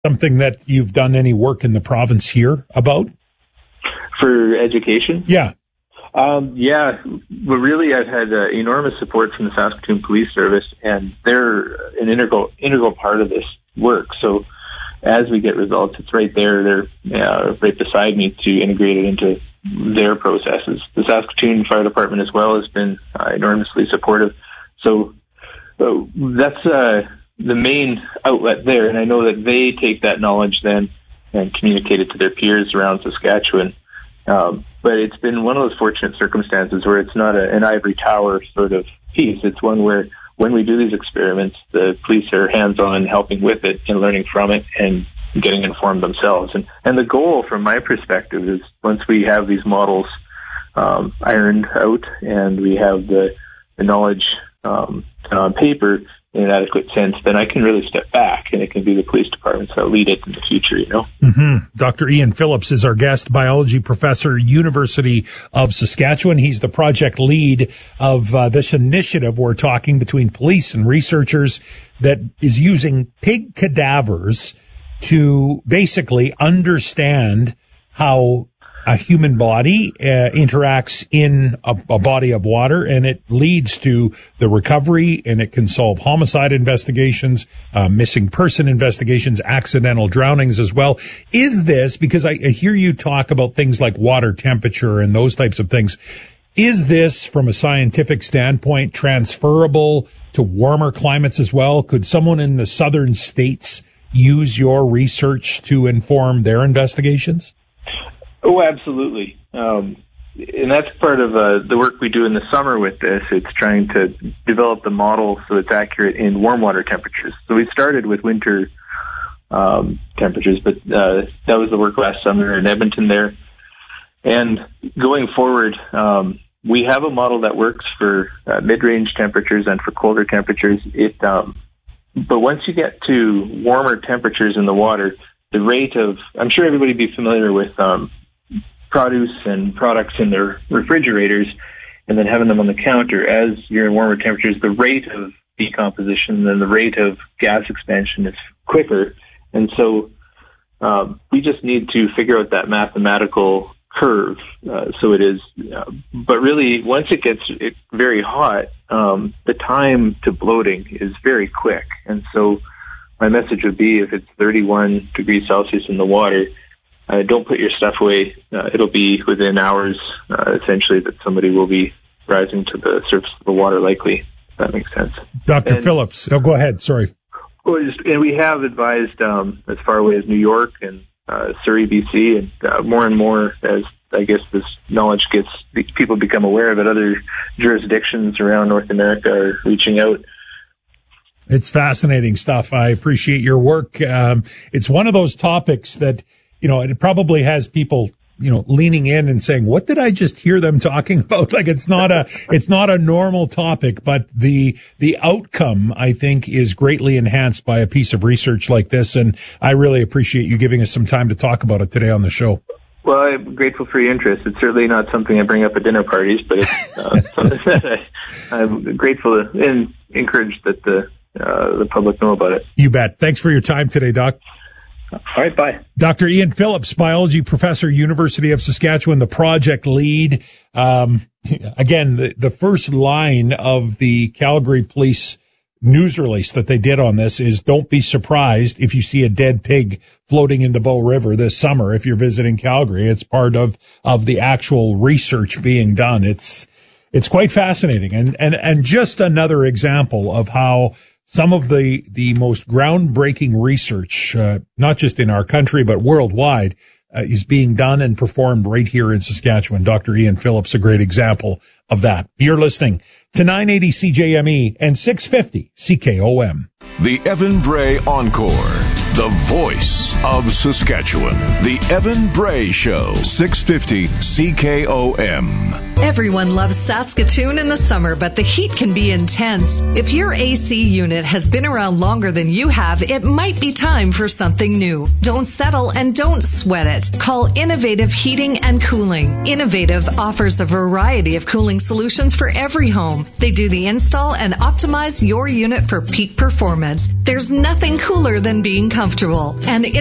something that you've done any work in the province here about? For education? Yeah. Yeah, but really I've had enormous support from the Saskatoon Police Service, and they're an integral part of this work. So as we get results, it's right there. They're right beside me to integrate it into their processes. The Saskatoon Fire Department as well has been enormously supportive. So that's the main outlet there, and I know that they take that knowledge then and communicate it to their peers around Saskatchewan. But it's been one of those fortunate circumstances where it's not an ivory tower sort of piece. It's one where when we do these experiments, the police are hands-on helping with it and learning from it and getting informed themselves. And the goal from my perspective is once we have these models ironed out and we have the knowledge on paper in an adequate sense, then I can really step back and it can be the police departments that lead it in the future, you know. Mm-hmm. Dr. Ian Phillips is our guest, biology professor, University of Saskatchewan. He's the project lead of this initiative we're talking between police and researchers that is using pig cadavers to basically understand how a human body interacts in a body of water, and it leads to the recovery, and it can solve homicide investigations, missing person investigations, accidental drownings as well. Is this, because I hear you talk about things like water temperature and those types of things, is this, from a scientific standpoint, transferable to warmer climates as well? Could someone in the southern states use your research to inform their investigations? Oh, absolutely. And that's part of the work we do in the summer with this. It's trying to develop the model so it's accurate in warm water temperatures. So we started with winter temperatures, but that was the work last summer in Edmonton there. And going forward, we have a model that works for mid-range temperatures and for colder temperatures. But once you get to warmer temperatures in the water, the rate of, I'm sure everybody would be familiar with produce and products in their refrigerators and then having them on the counter. As you're in warmer temperatures, the rate of decomposition and the rate of gas expansion is quicker. And so we just need to figure out that mathematical curve. So it is, but really once it gets very hot, the time to bloating is very quick. And so my message would be, if it's 31 degrees Celsius in the water, don't put your stuff away. It'll be within hours, essentially, that somebody will be rising to the surface of the water, likely, if that makes sense. Dr. Phillips, go ahead, sorry. And we have advised as far away as New York and Surrey, BC, and more as, I guess, this knowledge people become aware of it, other jurisdictions around North America are reaching out. It's fascinating stuff. I appreciate your work. It's one of those topics that, it probably has people, leaning in and saying, what did I just hear them talking about? Like, it's not a normal topic, but the outcome, I think, is greatly enhanced by a piece of research like this. And I really appreciate you giving us some time to talk about it today on the show. Well, I'm grateful for your interest. It's certainly not something I bring up at dinner parties, but it's something that I'm grateful and encouraged that the public know about it. You bet. Thanks for your time today, Doc. All right, bye. Dr. Ian Phillips, biology professor, University of Saskatchewan, the project lead. Again, the first line of the Calgary Police news release that they did on this is, don't be surprised if you see a dead pig floating in the Bow River this summer if you're visiting Calgary. It's part of the actual research being done. It's quite fascinating and just another example of how some of the most groundbreaking research, not just in our country, but worldwide, is being done and performed right here in Saskatchewan. Dr. Ian Phillips, a great example of that. You're listening to 980 CJME and 650 CKOM. The Evan Bray Encore, the voice of Saskatchewan. The Evan Bray Show, 650 CKOM. Everyone loves Saskatoon in the summer, but the heat can be intense. If your AC unit has been around longer than you have, it might be time for something new. Don't settle and don't sweat it. Call Innovative Heating and Cooling. Innovative offers a variety of cooling solutions for every home. They do the install and optimize your unit for peak performance. There's nothing cooler than being comfortable. comfortable and